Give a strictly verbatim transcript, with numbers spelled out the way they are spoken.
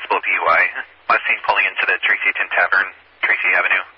possible D U I. Last seen pulling into the Tracy Tin Tavern, Tracy Avenue.